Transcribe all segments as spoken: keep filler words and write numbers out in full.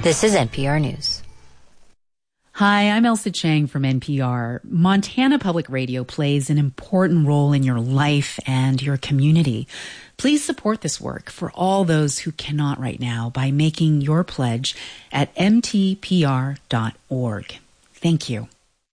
This is N P R News. Hi, I'm Elsa Chang from N P R. Montana Public Radio plays an important role in your life and your community. Please support this work for all those who cannot right now by making your pledge at m t p r dot org. Thank you.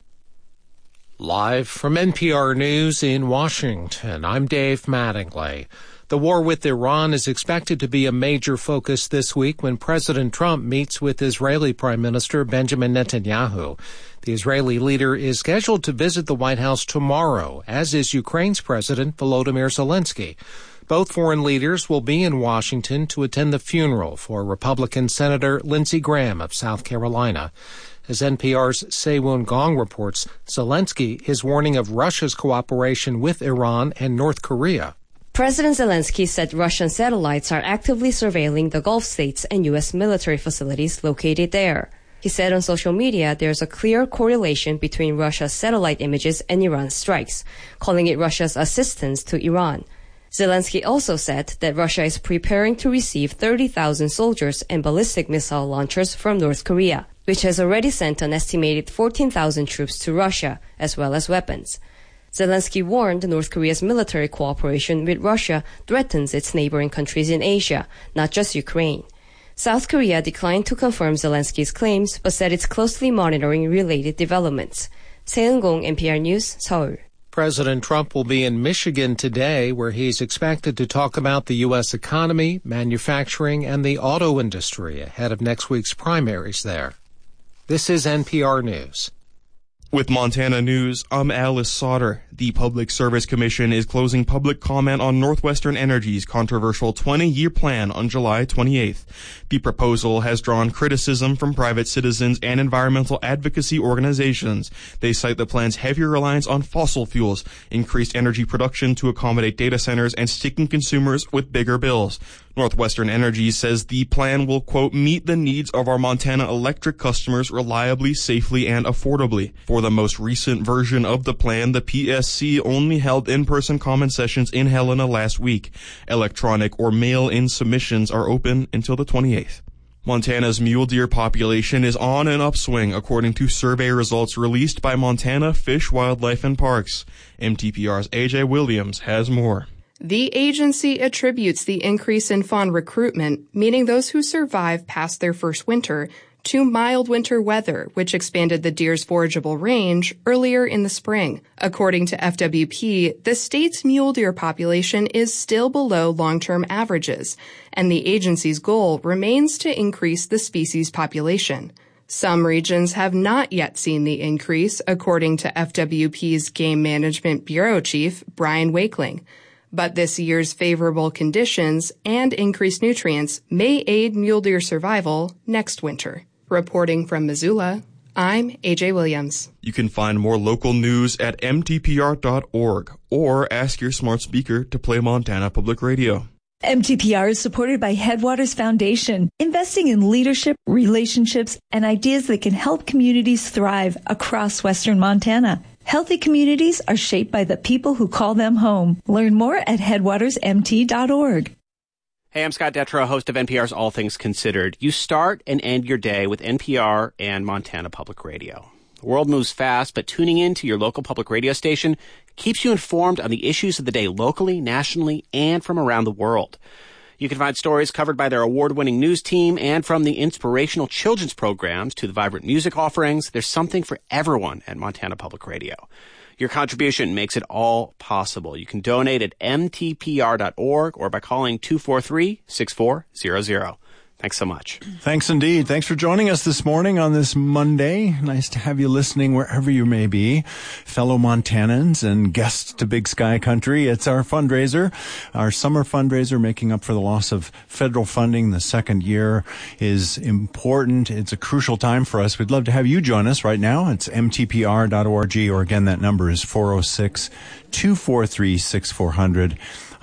Live from N P R News in Washington, I'm Dave Mattingly. The war with Iran is expected to be a major focus this week when President Trump meets with Israeli Prime Minister Benjamin Netanyahu. The Israeli leader is scheduled to visit the White House tomorrow, as is Ukraine's President Volodymyr Zelensky. Both foreign leaders will be in Washington to attend the funeral for Republican Senator Lindsey Graham of South Carolina. As N P R's Se-Woon Gong reports, Zelensky is warning of Russia's cooperation with Iran and North Korea. President Zelensky said Russian satellites are actively surveilling the Gulf states and U S military facilities located there. He said on social media there's a clear correlation between Russia's satellite images and Iran's strikes, calling it Russia's assistance to Iran. Zelensky also said that Russia is preparing to receive thirty thousand soldiers and ballistic missile launchers from North Korea, which has already sent an estimated fourteen thousand troops to Russia, as well as weapons. Zelensky warned North Korea's military cooperation with Russia threatens its neighboring countries in Asia, not just Ukraine. South Korea declined to confirm Zelensky's claims, but said it's closely monitoring related developments. Se-Woon Gong, N P R News, Seoul. President Trump will be in Michigan today, where he's expected to talk about the U S economy, manufacturing, and the auto industry ahead of next week's primaries there. This is N P R News. With Montana News, I'm Alice Sauter. The Public Service Commission is closing public comment on Northwestern Energy's controversial twenty-year plan on July twenty-eighth. The proposal has drawn criticism from private citizens and environmental advocacy organizations. They cite the plan's heavier reliance on fossil fuels, increased energy production to accommodate data centers, and sticking consumers with bigger bills. Northwestern Energy says the plan will, quote, meet the needs of our Montana electric customers reliably, safely, and affordably. For the most recent version of the plan, the P S C only held in-person comment sessions in Helena last week. Electronic or mail-in submissions are open until the twenty-eighth. Montana's mule deer population is on an upswing, according to survey results released by Montana Fish, Wildlife, and Parks. M T P R's A J Williams has more. The agency attributes the increase in fawn recruitment, meaning those who survive past their first winter, to mild winter weather, which expanded the deer's forageable range earlier in the spring. According to F W P, the state's mule deer population is still below long-term averages, and the agency's goal remains to increase the species population. Some regions have not yet seen the increase, according to F W P's Game Management Bureau Chief, Brian Wakeling. But this year's favorable conditions and increased nutrients may aid mule deer survival next winter. Reporting from Missoula, I'm A J Williams. You can find more local news at m t p r dot org or ask your smart speaker to play Montana Public Radio. M T P R is supported by Headwaters Foundation, investing in leadership, relationships, and ideas that can help communities thrive across Western Montana. Healthy communities are shaped by the people who call them home. Learn more at headwaters m t dot org. Hey, I'm Scott Detrow, host of N P R's All Things Considered. You start and end your day with N P R and Montana Public Radio. The world moves fast, but tuning in to your local public radio station keeps you informed on the issues of the day locally, nationally, and from around the world. You can find stories covered by their award-winning news team, and from the inspirational children's programs to the vibrant music offerings, there's something for everyone at Montana Public Radio. Your contribution makes it all possible. You can donate at m t p r dot org or by calling two four three, six four zero zero. Thanks so much. Thanks indeed. Thanks for joining us this morning on this Monday. Nice to have you listening wherever you may be. Fellow Montanans and guests to Big Sky Country. It's our fundraiser, our summer fundraiser, making up for the loss of federal funding. The second year is important. It's a crucial time for us. We'd love to have you join us right now. It's m t p r dot org, or again, that number is four oh six, two four three, six four zero zero.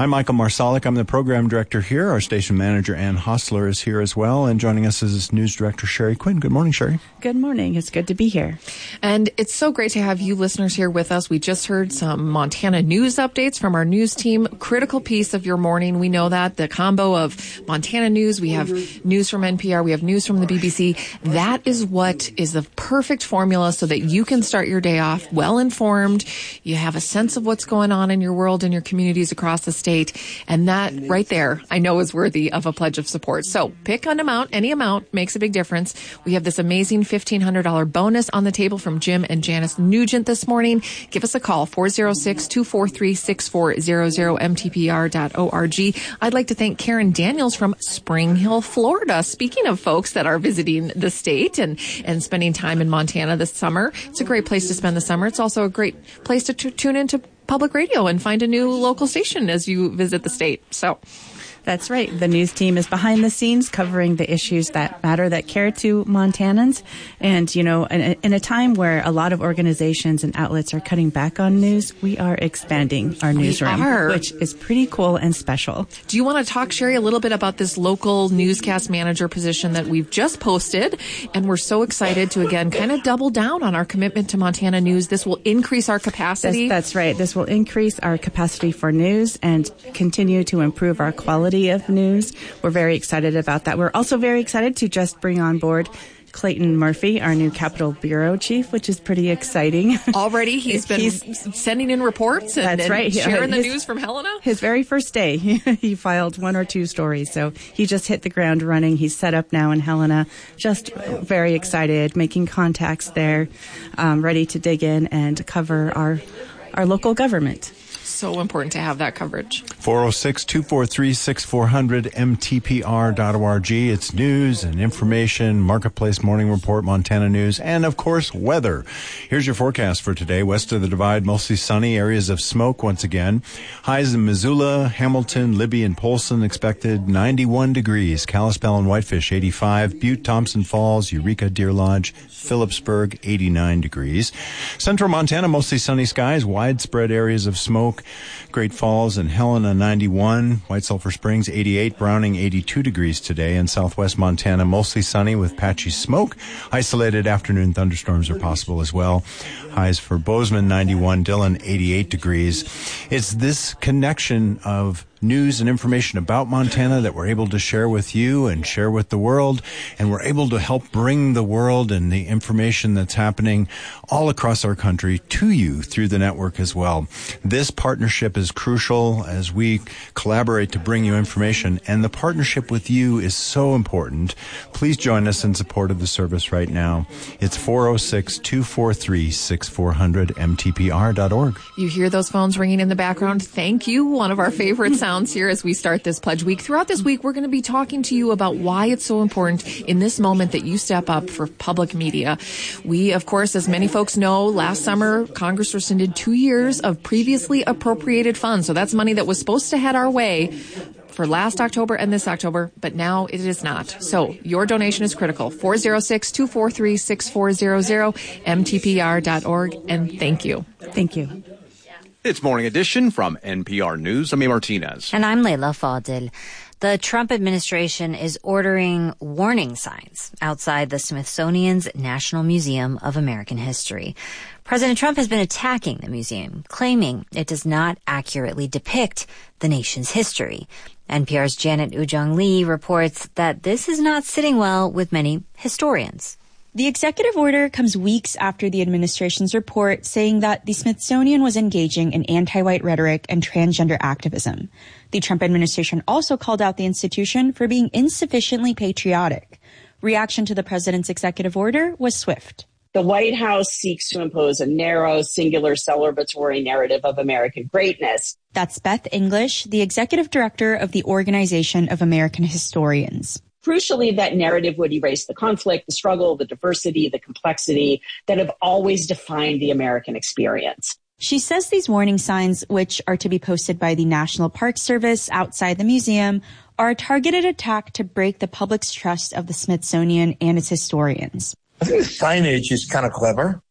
I'm Michael Marsalic. I'm the program director here. Our station manager, Ann Hostler, is here as well. And joining us is news director Sherry Quinn. Good morning, Sherry. Good morning. It's good to be here. And it's so great to have you listeners here with us. We just heard some Montana news updates from our news team. Critical piece of your morning. We know that. The combo of Montana news, we have news from N P R, we have news from the B B C. That is what is the perfect formula so that you can start your day off well informed. You have a sense of what's going on in your world and your communities across the state. And that right there, I know, is worthy of a pledge of support. So pick an amount. Any amount makes a big difference. We have this amazing fifteen hundred dollars bonus on the table from Jim and Janice Nugent this morning. Give us a call, four oh six, two four three, six four zero zero, m t p r dot org. I'd like to thank Karen Daniels from Spring Hill, Florida. Speaking of folks that are visiting the state and, and spending time in Montana this summer, it's a great place to spend the summer. It's also a great place to t- tune into public radio and find a new local station as you visit the state. So that's right. The news team is behind the scenes covering the issues that matter, that care to Montanans. And, you know, in, in a time where a lot of organizations and outlets are cutting back on news, we are expanding our newsroom, which is pretty cool and special. Do you want to talk, Sherry, a little bit about this local newscast manager position that we've just posted? And we're so excited to, again, kind of double down on our commitment to Montana news. This will increase our capacity. That's, that's right. This will increase our capacity for news and continue to improve our quality of news. We're very excited about that. We're also very excited to just bring on board Clayton Murphy, our new Capitol Bureau Chief, which is pretty exciting. Already, he's been he's, sending in reports and, that's and right. sharing his, the news from Helena. His very first day, he, he filed one or two stories. So he just hit the ground running. He's set up now in Helena, just very excited, making contacts there, um, ready to dig in and cover our our local government. So important to have that coverage. four oh six, two four three, six four zero zero, m t p r dot org. It's news and information, Marketplace Morning Report, Montana News, and, of course, weather. Here's your forecast for today. West of the Divide, mostly sunny, areas of smoke once again. Highs in Missoula, Hamilton, Libby, and Polson expected ninety-one degrees. Kalispell and Whitefish, eighty-five. Butte, Thompson Falls, Eureka, Deer Lodge, Phillipsburg, eighty-nine degrees. Central Montana, mostly sunny skies, widespread areas of smoke. Great Falls and Helena, ninety-one. White Sulphur Springs, eighty-eight. Browning, eighty-two degrees today. In southwest Montana, mostly sunny with patchy smoke. Isolated afternoon thunderstorms are possible as well. Highs for Bozeman, ninety-one. Dillon, eighty-eight degrees. It's this connection of news and information about Montana that we're able to share with you and share with the world, and we're able to help bring the world and the information that's happening all across our country to you through the network as well. This partnership is crucial as we collaborate to bring you information, and the partnership with you is so important. Please join us in support of the service right now. It's four oh six, two four three, six four zero zero, m t p r dot org. You hear those phones ringing in the background. Thank you. One of our favorite sounds here as we start this Pledge Week. Throughout this week, we're going to be talking to you about why it's so important in this moment that you step up for public media. We, of course, as many folks know, last summer, Congress rescinded two years of previously appropriated funds. So that's money that was supposed to head our way for last October and this October, but now it is not. So your donation is critical. four oh six, two four three, six four zero zero, m t p r dot org, and thank you. Thank you. It's Morning Edition from N P R News. I'm A. Martinez. And I'm Leila Fadil. The Trump administration is ordering warning signs outside the Smithsonian's National Museum of American History. President Trump has been attacking the museum, claiming it does not accurately depict the nation's history. N P R's Janet Ujong Lee reports that this is not sitting well with many historians. The executive order comes weeks after the administration's report saying that the Smithsonian was engaging in anti-white rhetoric and transgender activism. The Trump administration also called out the institution for being insufficiently patriotic. Reaction to the president's executive order was swift. The White House seeks to impose a narrow, singular, celebratory narrative of American greatness. That's Beth English, the executive director of the Organization of American Historians. Crucially, that narrative would erase the conflict, the struggle, the diversity, the complexity that have always defined the American experience. She says these warning signs, which are to be posted by the National Park Service outside the museum, are a targeted attack to break the public's trust of the Smithsonian and its historians. I think the signage is kind of clever.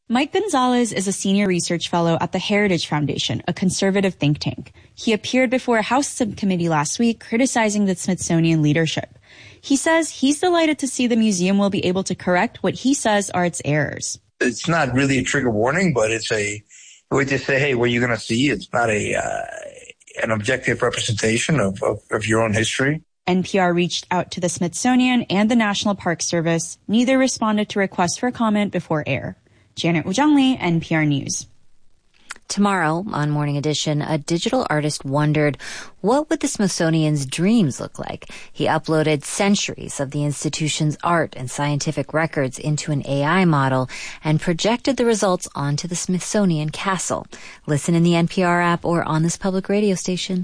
Mike Gonzalez is a senior research fellow at the Heritage Foundation, a conservative think tank. He appeared before a House subcommittee last week criticizing the Smithsonian leadership. He says he's delighted to see the museum will be able to correct what he says are its errors. It's not really a trigger warning, but it's a way to say, hey, what you're going to see, it's not a uh, an objective representation of, of, of your own history. N P R reached out to the Smithsonian and the National Park Service. Neither responded to requests for comment before air. Janet Wojangli, N P R News. Tomorrow on Morning Edition, a digital artist wondered, what would the Smithsonian's dreams look like? He uploaded centuries of the institution's art and scientific records into an A I model and projected the results onto the Smithsonian Castle. Listen in the N P R app or on this public radio station.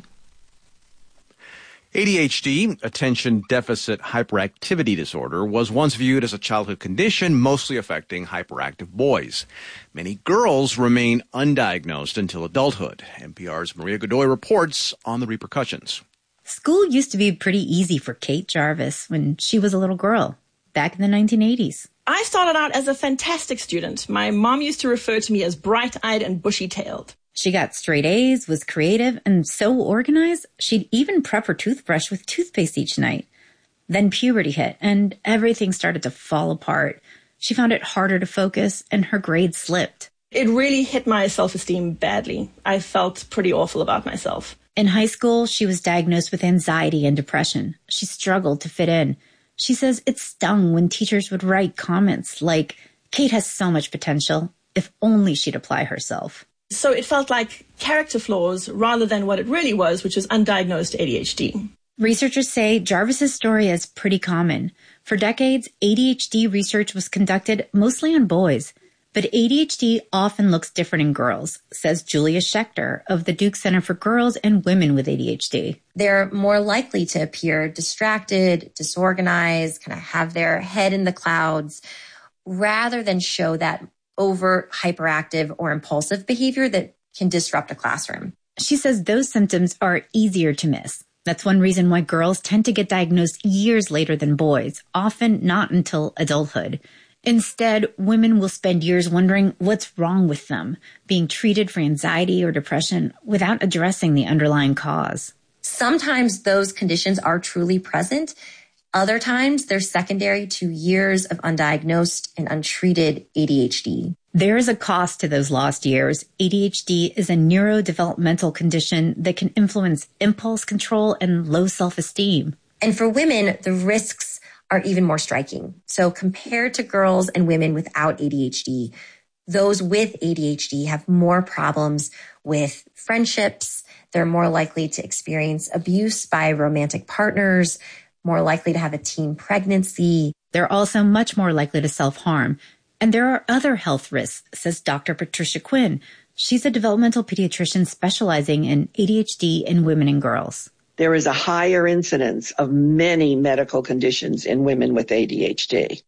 A D H D, attention deficit hyperactivity disorder, was once viewed as a childhood condition mostly affecting hyperactive boys. Many girls remain undiagnosed until adulthood. N P R's Maria Godoy reports on the repercussions. School used to be pretty easy for Kate Jarvis when she was a little girl, back in the nineteen eighties. I started out as a fantastic student. My mom used to refer to me as bright-eyed and bushy-tailed. She got straight A's, was creative, and so organized, she'd even prep her toothbrush with toothpaste each night. Then puberty hit, and everything started to fall apart. She found it harder to focus, and her grades slipped. It really hit my self-esteem badly. I felt pretty awful about myself. In high school, she was diagnosed with anxiety and depression. She struggled to fit in. She says it stung when teachers would write comments like, "Kate has so much potential. If only she'd apply herself." So it felt like character flaws rather than what it really was, which was undiagnosed A D H D. Researchers say Jarvis's story is pretty common. For decades, A D H D research was conducted mostly on boys, but A D H D often looks different in girls, says Julia Schechter of the Duke Center for Girls and Women with A D H D. They're more likely to appear distracted, disorganized, kind of have their head in the clouds, rather than show that overt, hyperactive, or impulsive behavior that can disrupt a classroom. She says those symptoms are easier to miss. That's one reason why girls tend to get diagnosed years later than boys, often not until adulthood. Instead, women will spend years wondering what's wrong with them, being treated for anxiety or depression without addressing the underlying cause. Sometimes those conditions are truly present. Other times, they're secondary to years of undiagnosed and untreated A D H D. There is a cost to those lost years. A D H D is a neurodevelopmental condition that can influence impulse control and low self-esteem. And for women, the risks are even more striking. So compared to girls and women without A D H D, those with A D H D have more problems with friendships. They're more likely to experience abuse by romantic partners, more likely to have a teen pregnancy. They're also much more likely to self-harm. And there are other health risks, says Doctor Patricia Quinn. She's a developmental pediatrician specializing in A D H D in women and girls. There is a higher incidence of many medical conditions in women with A D H D.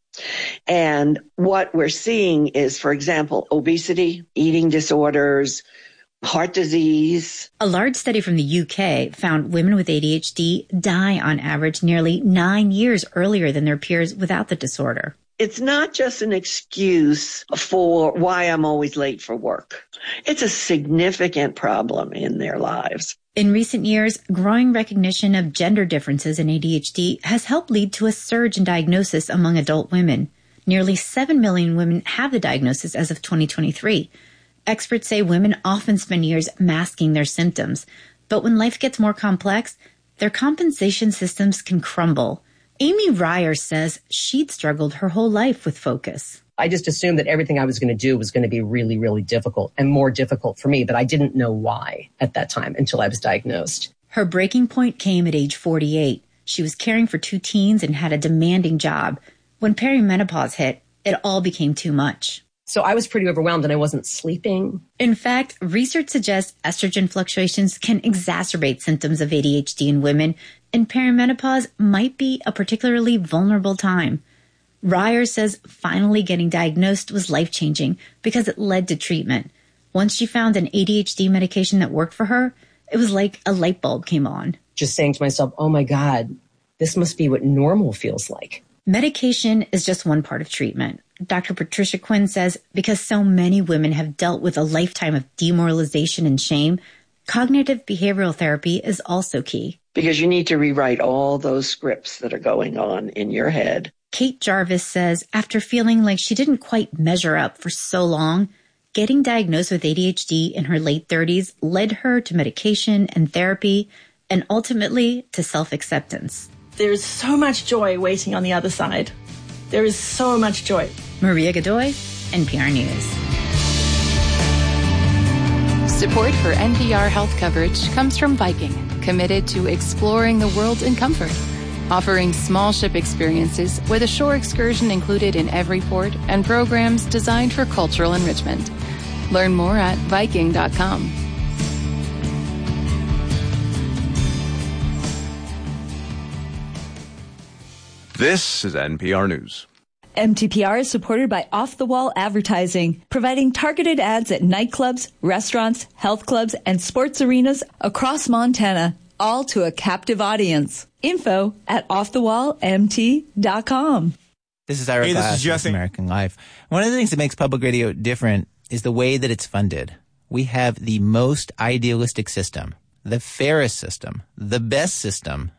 And what we're seeing is, for example, obesity, eating disorders, heart disease. A large study from the U K found women with A D H D die on average nearly nine years earlier than their peers without the disorder. It's not just an excuse for why I'm always late for work. It's a significant problem in their lives. In recent years, growing recognition of gender differences in A D H D has helped lead to a surge in diagnosis among adult women. Nearly seven million women have the diagnosis as of twenty twenty-three. Experts say women often spend years masking their symptoms, but when life gets more complex, their compensation systems can crumble. Amy Ryer says she'd struggled her whole life with focus. I just assumed that everything I was going to do was going to be really, really difficult and more difficult for me, but I didn't know why at that time until I was diagnosed. Her breaking point came at age forty-eight. She was caring for two teens and had a demanding job. When perimenopause hit, it all became too much. So I was pretty overwhelmed and I wasn't sleeping. In fact, research suggests estrogen fluctuations can exacerbate symptoms of A D H D in women, and perimenopause might be a particularly vulnerable time. Ryer says finally getting diagnosed was life-changing because it led to treatment. Once she found an A D H D medication that worked for her, it was like a light bulb came on. Just saying to myself, oh my God, this must be what normal feels like. Medication is just one part of treatment. Doctor Patricia Quinn says because so many women have dealt with a lifetime of demoralization and shame, cognitive behavioral therapy is also key. Because you need to rewrite all those scripts that are going on in your head. Kate Jarvis says after feeling like she didn't quite measure up for so long, getting diagnosed with A D H D in her late thirties led her to medication and therapy and ultimately to self-acceptance. There's so much joy waiting on the other side. There is so much joy. Maria Godoy, N P R News. Support for N P R health coverage comes from Viking, committed to exploring the world in comfort. Offering small ship experiences with a shore excursion included in every port and programs designed for cultural enrichment. Learn more at Viking dot com. This is N P R News. M T P R is supported by Off the Wall Advertising, providing targeted ads at nightclubs, restaurants, health clubs, and sports arenas across Montana, all to a captive audience. Info at off the wall m t dot com. This is Ira Hey, this Glass is Jesse. with American Life. One of the things that makes public radio different is the way that it's funded. We have the most idealistic system, the fairest system, the best system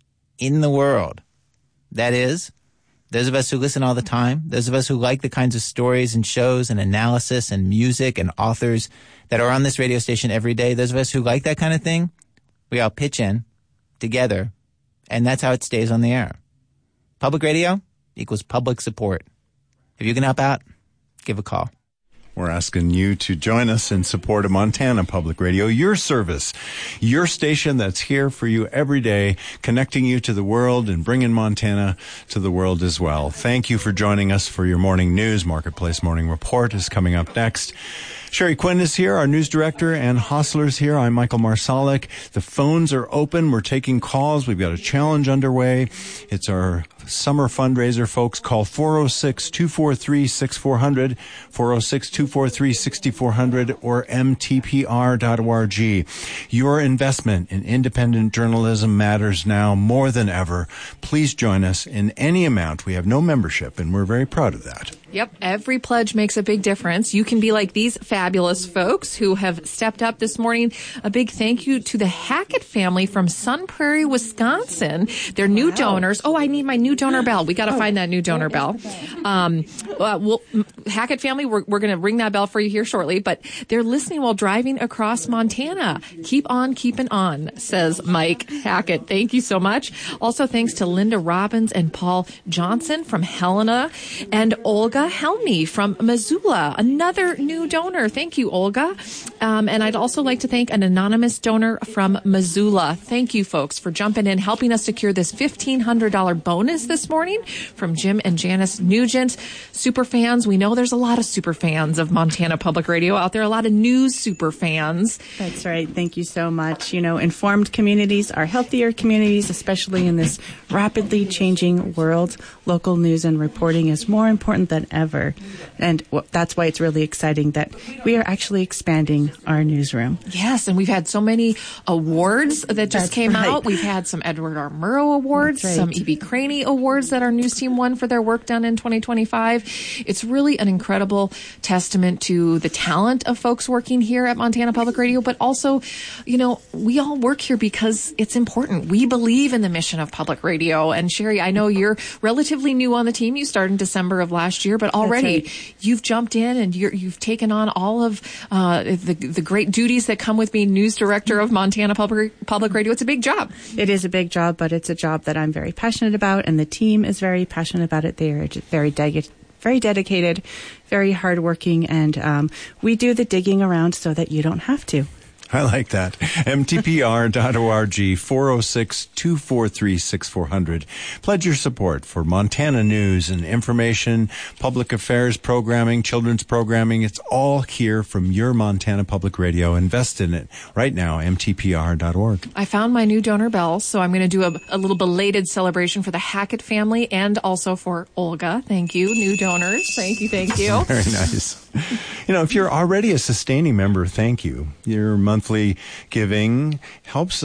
in the world. That is, those of us who listen all the time, those of us who like the kinds of stories and shows and analysis and music and authors that are on this radio station every day, those of us who like that kind of thing, we all pitch in together, and that's how it stays on the air. Public radio equals public support. If you can help out, give a call. We're asking you to join us in support of Montana Public Radio, your service, your station that's here for you every day, connecting you to the world and bringing Montana to the world as well. Thank you for joining us for your morning news. Marketplace Morning Report is coming up next. Sherry Quinn is here, our news director, and Hostler's here. I'm Michael Marsalic. The phones are open. We're taking calls. We've got a challenge underway. It's our summer fundraiser, folks. Call four oh six, two four three, six four zero zero, four oh six, two four three, six four zero zero, or m t p r dot org. Your investment in independent journalism matters now more than ever. Please join us in any amount. We have no membership, and we're very proud of that. Yep, every pledge makes a big difference. You can be like these fabulous folks who have stepped up this morning. A big thank you to the Hackett family from Sun Prairie, Wisconsin. They're new wow. donors. Oh, I need my new donor bell. We got to oh. find that new donor bell. Um, uh, we'll, Hackett family, we're, we're going to ring that bell for you here shortly, but they're listening while driving across Montana. Keep on keeping on, says Mike Hackett. Thank you so much. Also, thanks to Linda Robbins and Paul Johnson from Helena and Olga Helmy from Missoula, another new donor. Thank you, Olga. Um, and I'd also like to thank an anonymous donor from Missoula. Thank you, folks, for jumping in, helping us secure this fifteen hundred dollars bonus this morning from Jim and Janice Nugent. Super fans, we know there's a lot of super fans of Montana Public Radio out there, a lot of news super fans. That's right. Thank you so much. You know, informed communities are healthier communities, especially in this rapidly changing world. Local news and reporting is more important than ever. And that's why it's really exciting that we are actually expanding our newsroom. Yes, and we've had so many awards that just that's came right. out. We've had some Edward R. Murrow Awards, right. some E B. Craney Awards that our news team won for their work done in twenty twenty-five. It's really an incredible testament to the talent of folks working here at Montana Public Radio, but also, you know, we all work here because it's important. We believe in the mission of public radio. And Sherry, I know you're relatively new on the team. You started in December of last year, but already right. you've jumped in and you're, you've taken on all of uh, the, the great duties that come with being news director of Montana Public, Public Radio. It's a big job. It is a big job, but it's a job that I'm very passionate about, and the team is very passionate about it. They are just very dedicated. Very dedicated, very hardworking, and um, we do the digging around so that you don't have to. I like that. m t p r dot org, four oh six, two four three, six four zero zero. Pledge your support for Montana news and information, public affairs programming, children's programming. It's all here from your Montana Public Radio. Invest in it right now, m t p r dot org. I found my new donor bell, so I'm going to do a, a little belated celebration for the Hackett family and also for Olga. Thank you, new donors. Thank you, thank you. Very nice. You know, if you're already a sustaining member, thank you. Your monthly giving helps uh,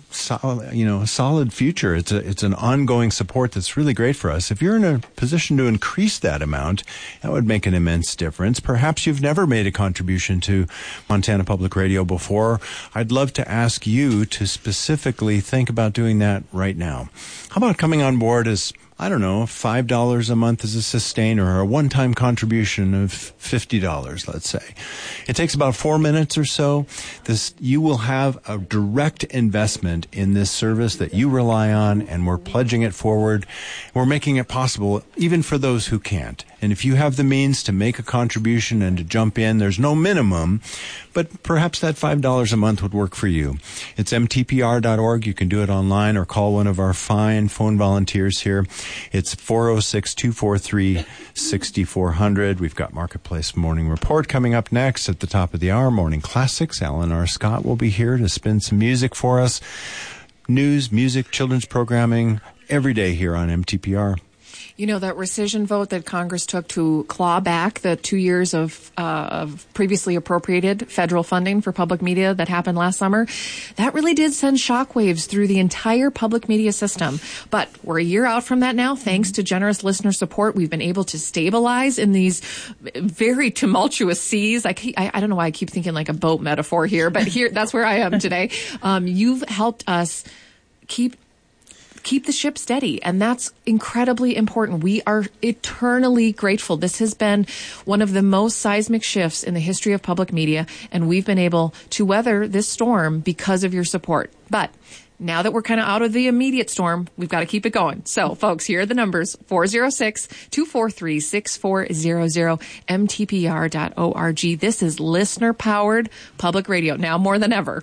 solid, you know, solid future. It's a, it's an ongoing support that's really great for us. If you're in a position to increase that amount, that would make an immense difference. Perhaps you've never made a contribution to Montana Public Radio before. I'd love to ask you to specifically think about doing that right now. How about coming on board as, I don't know, five dollars a month as a sustainer, or a one-time contribution of fifty dollars, let's say. It takes about four minutes or so. This, you will have a direct investment in this service that you rely on, and we're pledging it forward. We're making it possible even for those who can't. And if you have the means to make a contribution and to jump in, there's no minimum, but perhaps that five dollars a month would work for you. It's M T P R dot org. You can do it online or call one of our fine phone volunteers here. It's four oh six, two four three, six four zero zero. We've got Marketplace Morning Report coming up next at the top of the hour. Morning Classics. Alan R. Scott will be here to spin some music for us. News, music, children's programming every day here on M T P R. You know, that rescission vote that Congress took to claw back the two years of, uh, of previously appropriated federal funding for public media that happened last summer, that really did send shockwaves through the entire public media system. But we're a year out from that now. Thanks to generous listener support, we've been able to stabilize in these very tumultuous seas. I, keep, I, I don't know why I keep thinking like a boat metaphor here, but here, that's where I am today. Um, you've helped us keep keep the ship steady. And that's incredibly important. We are eternally grateful. This has been one of the most seismic shifts in the history of public media, and we've been able to weather this storm because of your support. But now that we're kind of out of the immediate storm, we've got to keep it going. So, folks, here are the numbers: four oh six, two four three, six four zero zero, M T P R dot org. This is listener-powered public radio, now more than ever.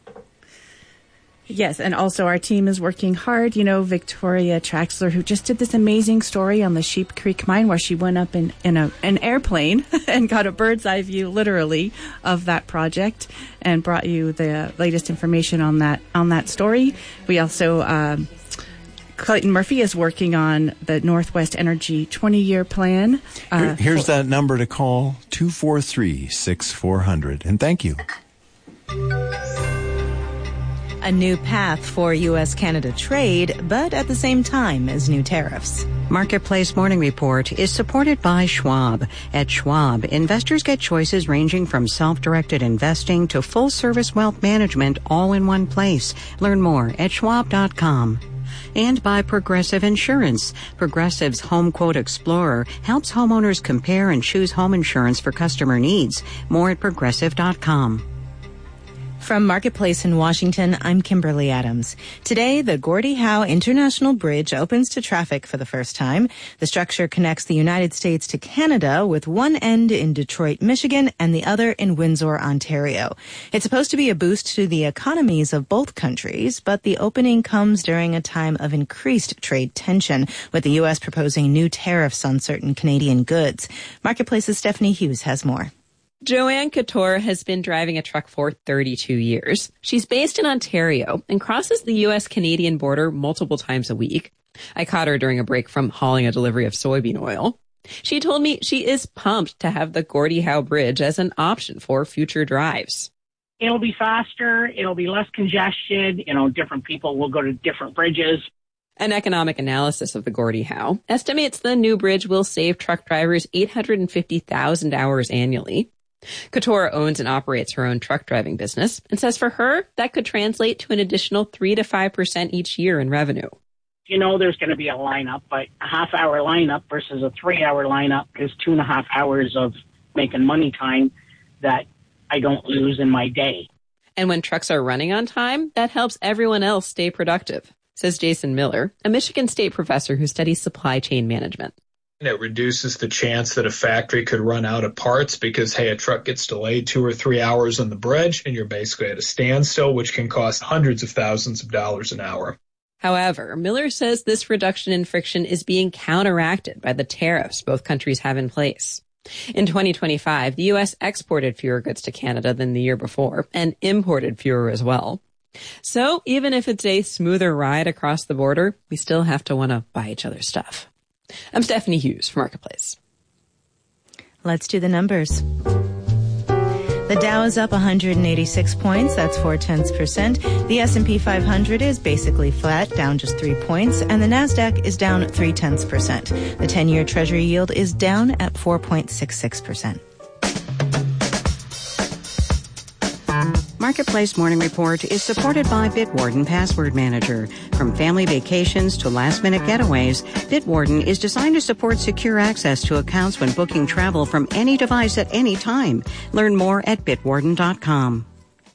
Yes, and also our team is working hard. You know, Victoria Traxler, who just did this amazing story on the Sheep Creek mine, where she went up in, in a, an airplane and got a bird's eye view, literally, of that project, and brought you the latest information on that on that story. We also, um, Clayton Murphy is working on the Northwest Energy twenty-year plan. Uh, Here's for- that number to call, two four three, six four zero zero, and thank you. A new path for U S Canada trade, but at the same time as new tariffs. Marketplace Morning Report is supported by Schwab. At Schwab, investors get choices ranging from self-directed investing to full-service wealth management all in one place. Learn more at schwab dot com. And by Progressive Insurance. Progressive's Home Quote Explorer helps homeowners compare and choose home insurance for customer needs. More at progressive dot com. From Marketplace in Washington, I'm Kimberly Adams. Today, the Gordie Howe International Bridge opens to traffic for the first time. The structure connects the United States to Canada, with one end in Detroit, Michigan, and the other in Windsor, Ontario. It's supposed to be a boost to the economies of both countries, but the opening comes during a time of increased trade tension, with the U S proposing new tariffs on certain Canadian goods. Marketplace's Stephanie Hughes has more. Joanne Couture has been driving a truck for thirty-two years. She's based in Ontario and crosses the U S-Canadian border multiple times a week. I caught her during a break from hauling a delivery of soybean oil. She told me she is pumped to have the Gordie Howe Bridge as an option for future drives. It'll be faster. It'll be less congested. You know, different people will go to different bridges. An economic analysis of the Gordie Howe estimates the new bridge will save truck drivers eight hundred fifty thousand hours annually. Couture owns and operates her own truck driving business and says for her, that could translate to an additional three to five percent each year in revenue. You know there's going to be a lineup, but a half-hour lineup versus a three-hour lineup is two and a half hours of making money time that I don't lose in my day. And when trucks are running on time, that helps everyone else stay productive, says Jason Miller, a Michigan State professor who studies supply chain management. It reduces the chance that a factory could run out of parts because, hey, a truck gets delayed two or three hours on the bridge and you're basically at a standstill, which can cost hundreds of thousands of dollars an hour. However, Miller says this reduction in friction is being counteracted by the tariffs both countries have in place. In twenty twenty-five, the U S exported fewer goods to Canada than the year before and imported fewer as well. So even if it's a smoother ride across the border, we still have to want to buy each other's stuff. I'm Stephanie Hughes for Marketplace. Let's do the numbers. The Dow is up one hundred eighty-six points. That's four tenths percent. The S and P five hundred is basically flat, down just three points. And the NASDAQ is down three tenths percent. The ten-year Treasury yield is down at four point six six percent. Marketplace Morning Report is supported by Bitwarden Password Manager. From family vacations to last-minute getaways, Bitwarden is designed to support secure access to accounts when booking travel from any device at any time. Learn more at bitwarden dot com.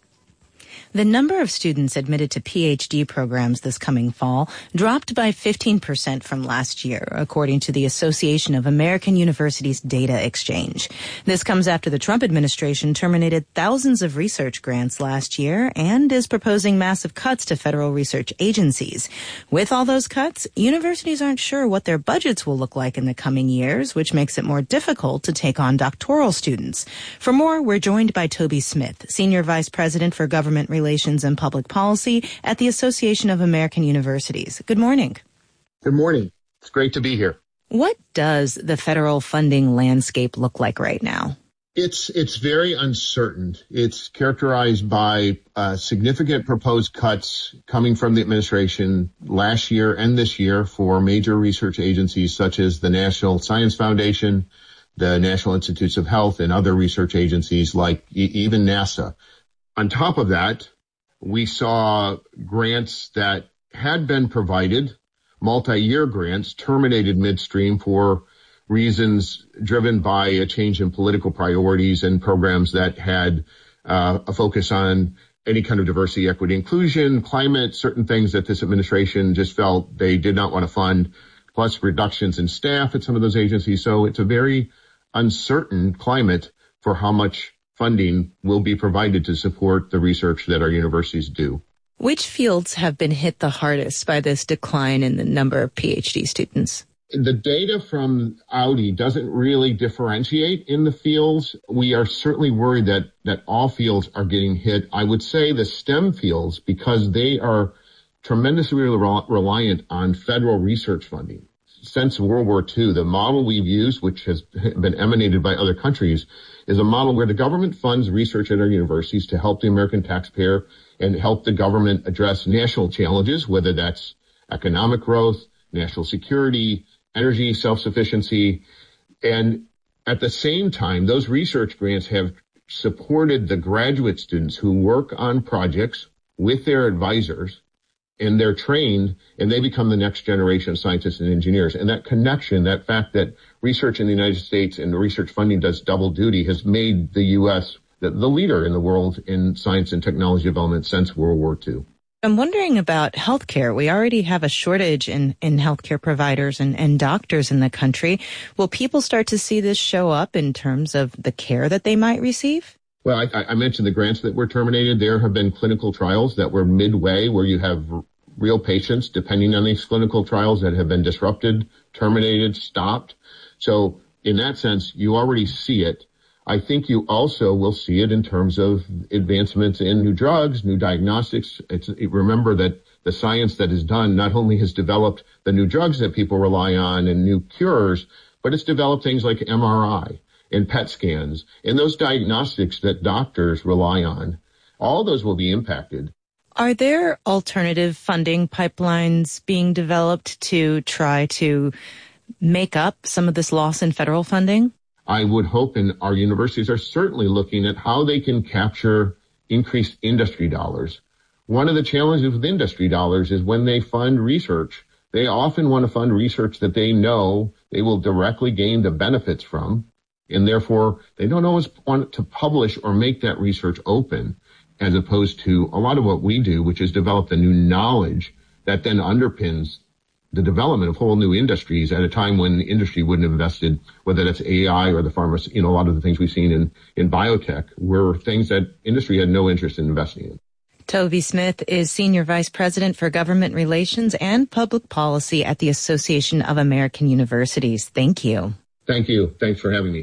The number of students admitted to P H D programs this coming fall dropped by fifteen percent from last year, according to the Association of American Universities Data Exchange. This comes after the Trump administration terminated thousands of research grants last year and is proposing massive cuts to federal research agencies. With all those cuts, universities aren't sure what their budgets will look like in the coming years, which makes it more difficult to take on doctoral students. For more, we're joined by Toby Smith, Senior Vice President for Government Relations Relations and Public Policy at the Association of American Universities. Good morning. Good morning. It's great to be here. What does the federal funding landscape look like right now? It's it's very uncertain. It's characterized by uh, significant proposed cuts coming from the administration last year and this year for major research agencies such as the National Science Foundation, the National Institutes of Health, and other research agencies like e- even NASA. On top of that, we saw grants that had been provided, multi-year grants, terminated midstream for reasons driven by a change in political priorities and programs that had uh, a focus on any kind of diversity, equity, inclusion, climate, certain things that this administration just felt they did not want to fund, plus reductions in staff at some of those agencies. So it's a very uncertain climate for how much funding will be provided to support the research that our universities do. Which fields have been hit the hardest by this decline in the number of P H D students? The data from Audi doesn't really differentiate in the fields. We are certainly worried that, that all fields are getting hit. I would say the STEM fields, because they are tremendously reliant on federal research funding. Since World War Two, the model we've used, which has been emanated by other countries, is a model where the government funds research at our universities to help the American taxpayer and help the government address national challenges, whether that's economic growth, national security, energy self-sufficiency. And at the same time, those research grants have supported the graduate students who work on projects with their advisors, and they're trained and they become the next generation of scientists and engineers. And that connection, that fact that research in the United States and the research funding does double duty has made the U S the, the leader in the world in science and technology development since World War Two. I'm wondering about healthcare. We already have a shortage in, in healthcare providers and, and doctors in the country. Will people start to see this show up in terms of the care that they might receive? Well, I, I mentioned the grants that were terminated. There have been clinical trials that were midway where you have real patients, depending on these clinical trials, that have been disrupted, terminated, stopped. So in that sense, you already see it. I think you also will see it in terms of advancements in new drugs, new diagnostics. It's, it, remember that the science that is done not only has developed the new drugs that people rely on and new cures, but it's developed things like M R I and P E T scans and those diagnostics that doctors rely on. All those will be impacted. Are there alternative funding pipelines being developed to try to make up some of this loss in federal funding? I would hope, and our universities are certainly looking at how they can capture increased industry dollars. One of the challenges with industry dollars is when they fund research, they often want to fund research that they know they will directly gain the benefits from, and therefore they don't always want to publish or make that research open, as opposed to a lot of what we do, which is develop the new knowledge that then underpins the development of whole new industries at a time when the industry wouldn't have invested, whether that's A I or the pharma, you know, a lot of the things we've seen in, in biotech were things that industry had no interest in investing in. Toby Smith is Senior Vice President for Government Relations and Public Policy at the Association of American Universities. Thank you. Thank you. Thanks for having me.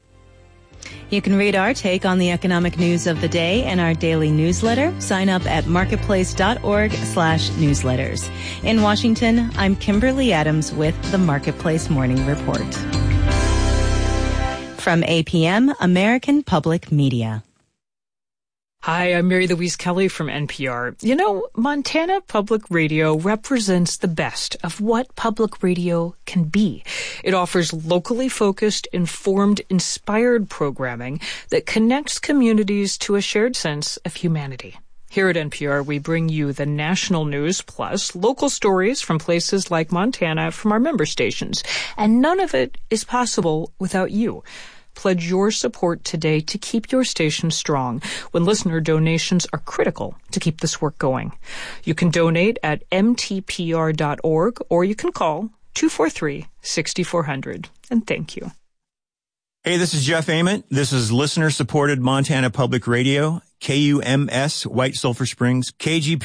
You can read our take on the economic news of the day in our daily newsletter. Sign up at marketplace.org slash newsletters. In Washington, I'm Kimberly Adams with the Marketplace Morning Report. From A P M, American Public Media. Hi, I'm Mary Louise Kelly from N P R. You know, Montana Public Radio represents the best of what public radio can be. It offers locally focused, informed, inspired programming that connects communities to a shared sense of humanity. Here at N P R, we bring you the national news plus local stories from places like Montana from our member stations. And none of it is possible without you. Pledge your support today to keep your station strong when listener donations are critical to keep this work going. You can donate at m t p r dot org or you can call two four three, six four zero zero. And thank you. Hey, this is Jeff Ament. This is listener-supported Montana Public Radio, K U M S, White Sulphur Springs, K G P